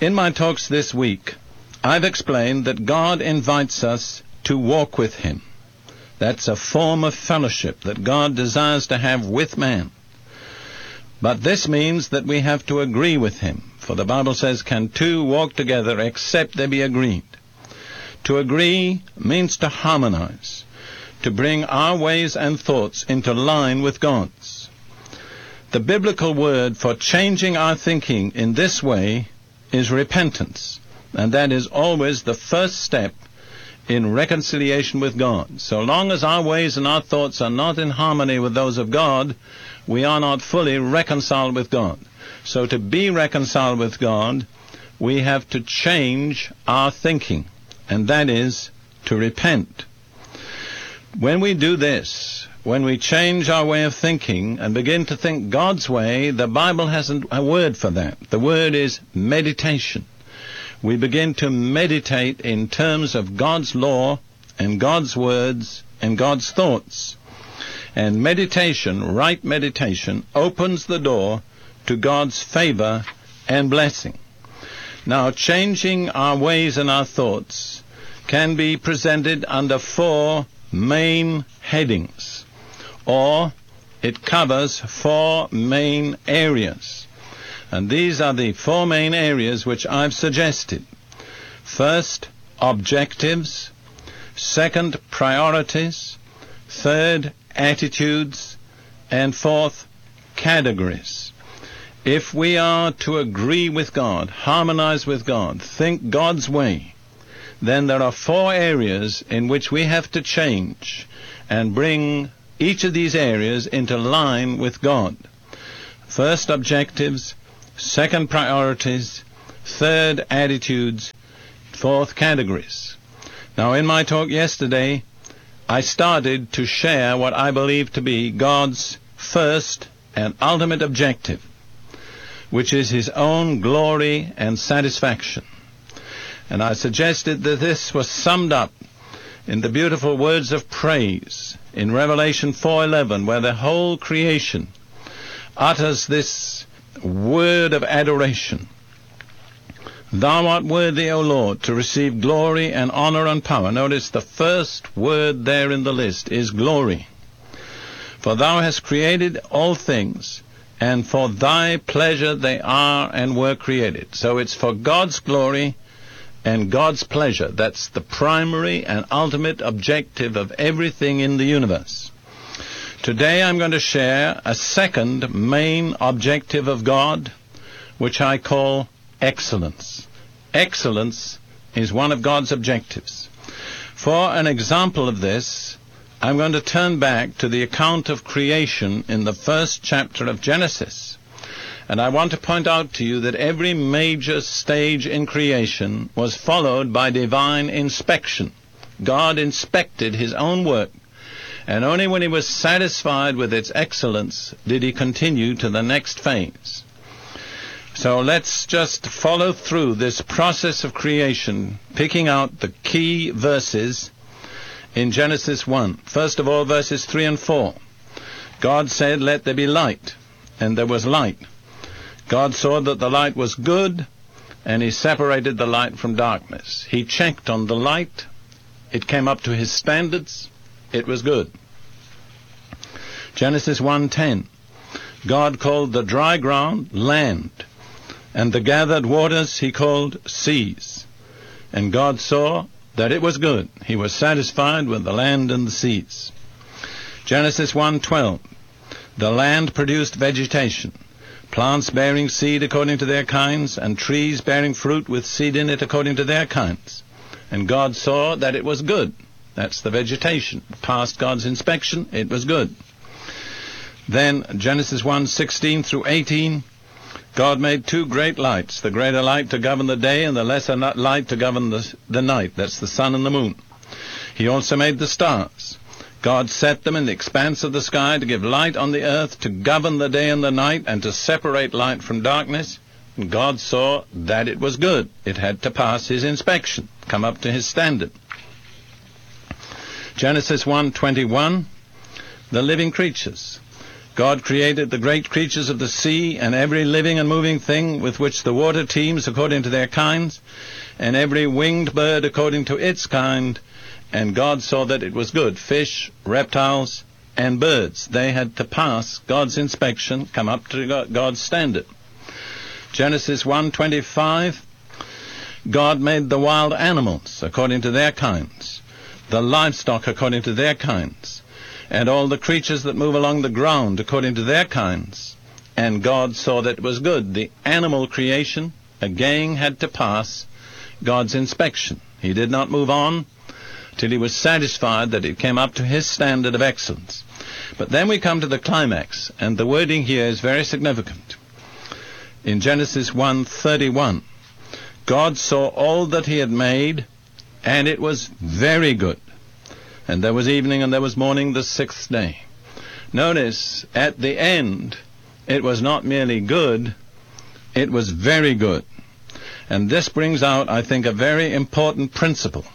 In my talks this week, I've explained that God invites us to walk with Him. That's a form of fellowship that God desires to have with man. But this means that we have to agree with Him, for the Bible says, "Can two walk together except they be agreed?" To agree means to harmonize, to bring our ways and thoughts into line with God's. The biblical word for changing our thinking in this way is repentance, and that is always the first step in reconciliation with God. So long as our ways and our thoughts are not in harmony with those of God, we are not fully reconciled with God. So to be reconciled with God, we have to change our thinking, and that is to repent. When we do this, when we change our way of thinking and begin to think God's way, the Bible has a word for that. The word is meditation. We begin to meditate in terms of God's law and God's words and God's thoughts. And meditation, right meditation, opens the door to God's favor and blessing. Now, changing our ways and our thoughts can be presented under four main headings, or it covers four main areas. And these are the four main areas which I've suggested. First, objectives. Second, priorities. Third, attitudes. And fourth, categories. If we are to agree with God, harmonize with God, think God's way, then there are four areas in which we have to change and bring each of these areas into line with God. First, objectives. Second, priorities. Third, attitudes. Fourth, categories. Now, in my talk yesterday, I started to share what I believe to be God's first and ultimate objective, which is His own glory and satisfaction. And I suggested that this was summed up in the beautiful words of praise in Revelation 4:11, where the whole creation utters this word of adoration. "Thou art worthy, O Lord, to receive glory and honor and power." Notice the first word there in the list is glory. "For thou hast created all things, and for thy pleasure they are and were created." So it's for God's glory and God's pleasure. That's the primary and ultimate objective of everything in the universe. Today I'm going to share a second main objective of God, which I call excellence. Excellence is one of God's objectives. For an example of this, I'm going to turn back to the account of creation in the first chapter of Genesis. And I want to point out to you that every major stage in creation was followed by divine inspection. God inspected His own work, and only when He was satisfied with its excellence did He continue to the next phase. So let's just follow through this process of creation, picking out the key verses in Genesis 1. First of all, verses 3 and 4. God said, "Let there be light," and there was light. God saw that the light was good, and He separated the light from darkness. He checked on the light. It came up to His standards. It was good. Genesis 1:10. God called the dry ground land, and the gathered waters He called seas. And God saw that it was good. He was satisfied with the land and the seas. Genesis 1:12. The land produced vegetation, plants bearing seed according to their kinds, and trees bearing fruit with seed in it according to their kinds. And God saw that it was good. That's the vegetation. Passed God's inspection, it was good. Then Genesis 1:16 through 18, God made two great lights, the greater light to govern the day and the lesser light to govern the night. That's the sun and the moon. He also made the stars. God set them in the expanse of the sky to give light on the earth, to govern the day and the night, and to separate light from darkness. And God saw that it was good. It had to pass His inspection, come up to His standard. Genesis 1:21, the living creatures. God created the great creatures of the sea and every living and moving thing with which the water teems according to their kinds, and every winged bird according to its kind. And God saw that it was good. Fish, reptiles, and birds. They had to pass God's inspection, come up to God's standard. Genesis 1:25, God made the wild animals according to their kinds, the livestock according to their kinds, and all the creatures that move along the ground according to their kinds. And God saw that it was good. The animal creation again had to pass God's inspection. He did not move on till he was satisfied that it came up to his standard of excellence. But then we come to the climax, and the wording here is very significant. In Genesis 1:31, God saw all that he had made, and it was very good. And there was evening and there was morning the sixth day. Notice, at the end, it was not merely good, it was very good. And this brings out, I think, a very important principle.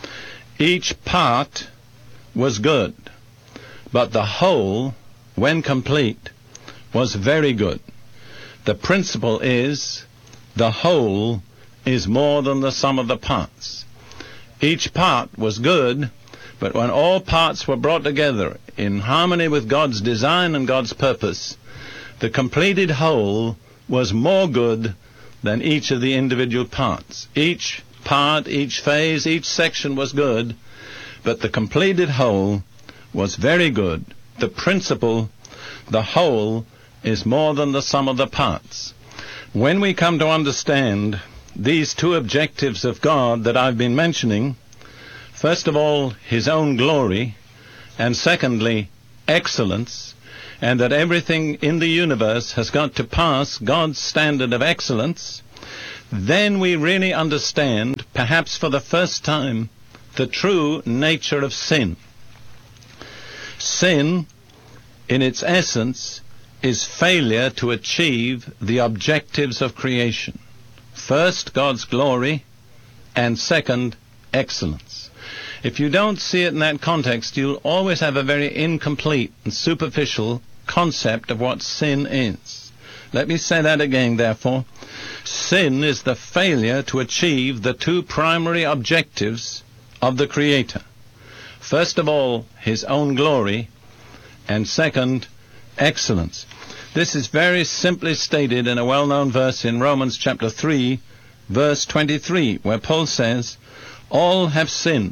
Each part was good, but the whole, when complete, was very good. The principle is, the whole is more than the sum of the parts. Each part was good, but when all parts were brought together in harmony with God's design and God's purpose, the completed whole was more good than each of the individual parts. Each part, each phase, each section was good, but the completed whole was very good. The principle, the whole, is more than the sum of the parts. When we come to understand these two objectives of God that I've been mentioning, first of all, his own glory, and secondly, excellence, and that everything in the universe has got to pass God's standard of excellence, then we really understand, perhaps for the first time, the true nature of sin. Sin, in its essence, is failure to achieve the objectives of creation. First, God's glory, and second, excellence. If you don't see it in that context, you'll always have a very incomplete and superficial concept of what sin is. Let me say that again, therefore. Sin is the failure to achieve the two primary objectives of the Creator. First of all, his own glory, and second, excellence. This is very simply stated in a well-known verse in Romans chapter 3, verse 23, where Paul says, all have sinned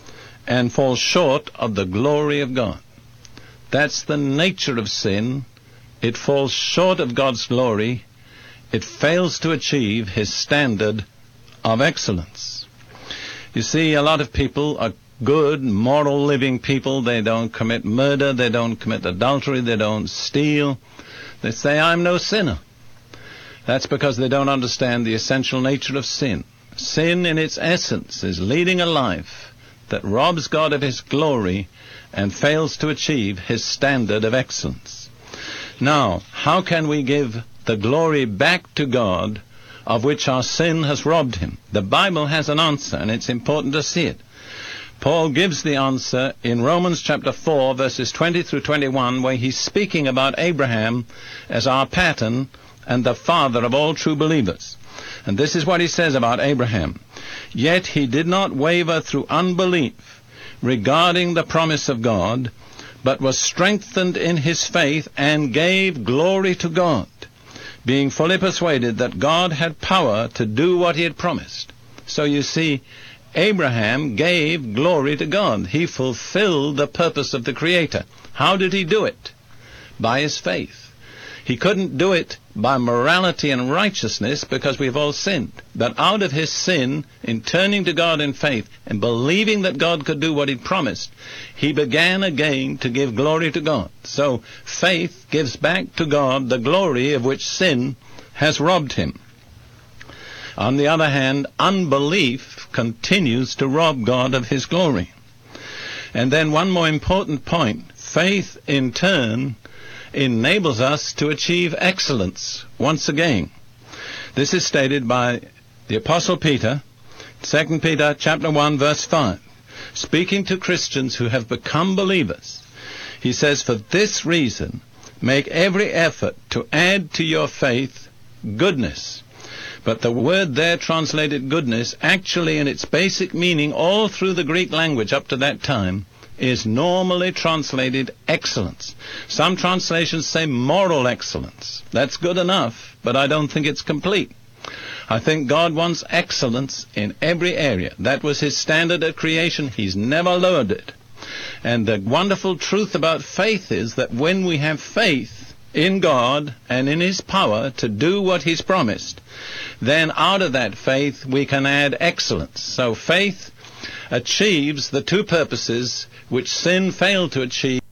and fall short of the glory of God. That's the nature of sin. It falls short of God's glory. It fails to achieve his standard of excellence. You see, a lot of people are good, moral living people. They don't commit murder. They don't commit adultery. They don't steal. They say, I'm no sinner. That's because they don't understand the essential nature of sin. Sin in its essence is leading a life that robs God of his glory and fails to achieve his standard of excellence. Now, how can we give the glory back to God of which our sin has robbed him? The Bible has an answer, and it's important to see it. Paul gives the answer in Romans chapter 4, verses 20 through 21, where he's speaking about Abraham as our pattern and the father of all true believers. And this is what he says about Abraham. Yet he did not waver through unbelief regarding the promise of God, but was strengthened in his faith and gave glory to God, being fully persuaded that God had power to do what he had promised. So you see, Abraham gave glory to God. He fulfilled the purpose of the Creator. How did he do it? By his faith. He couldn't do it by morality and righteousness because we've all sinned. But out of his sin, in turning to God in faith and believing that God could do what he'd promised, he began again to give glory to God. So faith gives back to God the glory of which sin has robbed him. On the other hand, unbelief continues to rob God of his glory. And then one more important point. Faith, in turn, enables us to achieve excellence once again. This is stated by the Apostle Peter, 2 Peter chapter 1, verse 5. Speaking to Christians who have become believers, he says, for this reason, Make every effort to add to your faith goodness. But the word there translated goodness, actually in its basic meaning all through the Greek language up to that time, is normally translated excellence. Some translations say moral excellence. That's good enough, but I don't think it's complete. I think God wants excellence in every area. That was his standard at creation. He's never lowered it. And the wonderful truth about faith is that when we have faith in God and in his power to do what he's promised, then out of that faith we can add excellence. So faith achieves the two purposes which sin failed to achieve.